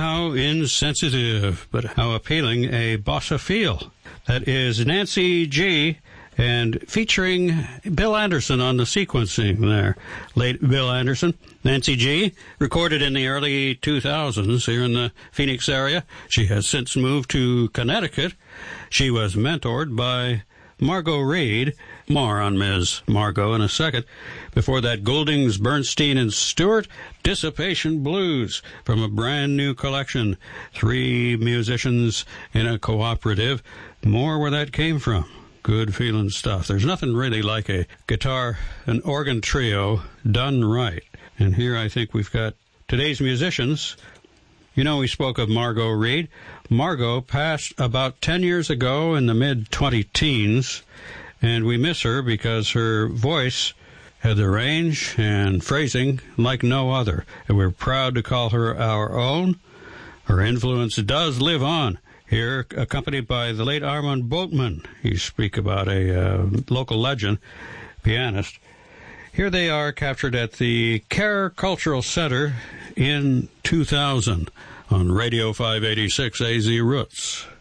How insensitive, but how appealing a bossa feel. That is Nancy G., and featuring Bill Anderson on the sequencing there. Late Bill Anderson. Nancy G., recorded in the early 2000s here in the Phoenix area. She has since moved to Connecticut. She was mentored by Margot Reed. More on Ms. Margot in a second. Before that, Gouldings, Bernstein, and Stewart, Dissipation Blues, from a brand new collection. 3 musicians in a cooperative. More where that came from. Good feeling stuff. There's nothing really like a guitar and organ trio done right. And here I think we've got today's musicians. You know, we spoke of Margot Reed. Margot passed about 10 years ago in the mid-20-teens, and we miss her because her voice had the range and phrasing like no other, and we're proud to call her our own. Her influence does live on. Here, accompanied by the late Armand Boatman. You speak about a local legend, pianist. Here they are, captured at the Care Cultural Center in 2000 on Radio 586 AZ Roots.